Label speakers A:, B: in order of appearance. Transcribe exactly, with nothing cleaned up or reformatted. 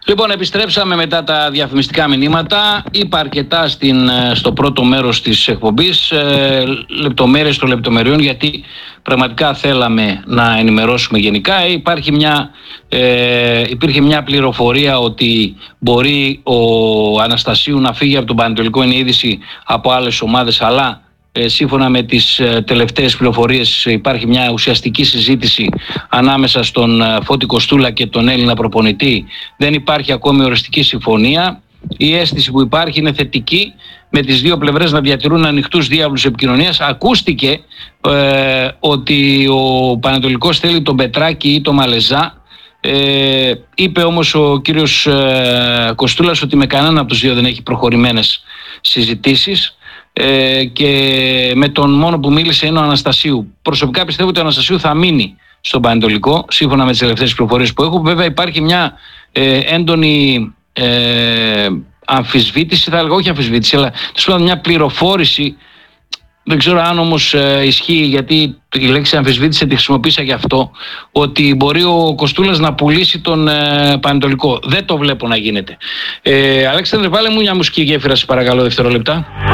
A: Λοιπόν, επιστρέψαμε μετά τα διαφημιστικά μηνύματα. Είπα αρκετά στην, στο πρώτο μέρος της εκπομπής, ε, λεπτομέρειες των λεπτομεριών, γιατί πραγματικά θέλαμε να ενημερώσουμε γενικά. Υπάρχει μια, ε, υπήρχε μια πληροφορία ότι μπορεί ο Αναστασίου να φύγει από τον Πανετολικό, είναι είδηση από άλλες ομάδες, αλλά Ε, σύμφωνα με τις ε, τελευταίες πληροφορίες υπάρχει μια ουσιαστική συζήτηση ανάμεσα στον ε, Φώτη Κοστούλα και τον Έλληνα προπονητή. Δεν υπάρχει ακόμη οριστική συμφωνία. Η αίσθηση που υπάρχει είναι θετική, με τις δύο πλευρές να διατηρούν ανοιχτούς διάβλους επικοινωνίας. Ακούστηκε ε, ότι ο Πανετολικός θέλει τον Πετράκη ή τον Μαλεζά. Ε, είπε όμως ο κύριος ε, Κοστούλας ότι με κανέναν από τους δύο δεν έχει προχωρημένες συζητήσεις. Ε, και με τον μόνο που μίλησε είναι ο Αναστασίου. Προσωπικά πιστεύω ότι ο Αναστασίου θα μείνει στον Πανετολικό, σύμφωνα με τις τελευταίες πληροφορίες που έχω. Βέβαια υπάρχει μια ε, έντονη ε, αμφισβήτηση, θα έλεγα, όχι αμφισβήτηση, αλλά μια πληροφόρηση. Δεν ξέρω αν όμως ε, ισχύει, γιατί η λέξη αμφισβήτηση τη χρησιμοποίησα γι' αυτό, ότι μπορεί ο Κοστούλας να πουλήσει τον ε, Πανετολικό. Δεν το βλέπω να γίνεται. Ε, Αλέξανδρε, βάλε μου μια μουσική γέφυρα, σε παρακαλώ, δευτερόλεπτα.